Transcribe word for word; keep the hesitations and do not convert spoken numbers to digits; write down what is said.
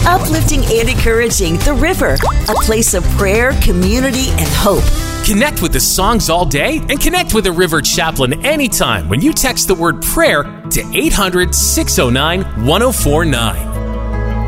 Uplifting and encouraging The River, a place of prayer, community, and hope. Connect with the songs all day and connect with a River chaplain anytime when you text the word prayer to eight hundred, six oh nine, one oh four nine.